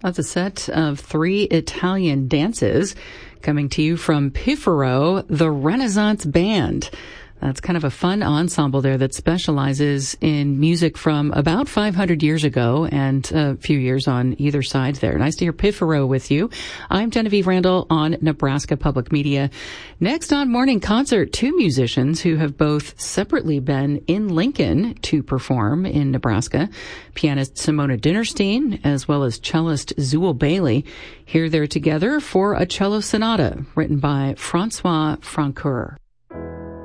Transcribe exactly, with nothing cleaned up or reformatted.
That's a set of three Italian dances coming to you from Piffero, the Renaissance Band. That's kind of a fun ensemble there that specializes in music from about five hundred years ago and a few years on either side there. Nice to hear Piffero with you. I'm Genevieve Randall on Nebraska Public Media. Next on Morning Concert, two musicians who have both separately been in Lincoln to perform in Nebraska. Pianist Simona Dinnerstein as well as cellist Zool Bailey. Here they're together for a cello sonata written by Francois Francoeur.